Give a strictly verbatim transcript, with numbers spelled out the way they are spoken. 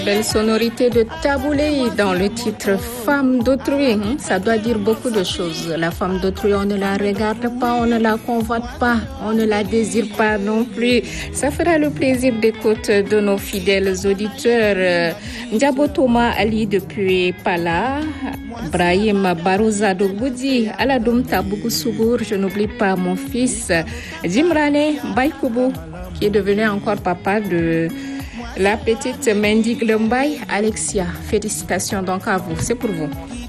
Belle sonorité de Taboulé dans le titre Femme d'autrui. Ça doit dire beaucoup de choses. La femme d'autrui, on ne la regarde pas, on ne la convoite pas, on ne la désire pas non plus. Ça fera le plaisir d'écoute de nos fidèles auditeurs. Ndiabo Thomas Ali depuis Pala, Brahim Barouzado Goudi, Aladoum Tabougou Sougour, je n'oublie pas mon fils, Jimrane Baïkoubou, qui est devenu encore papa de la petite Mendy Glembay. Alexia, félicitations donc à vous, c'est pour vous.